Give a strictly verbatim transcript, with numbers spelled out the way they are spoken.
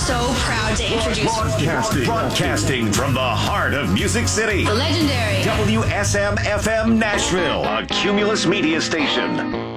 so proud to introduce Broadcasting. Broadcasting from the heart of Music City. the legendary W S M F M Nashville, a Cumulus media station.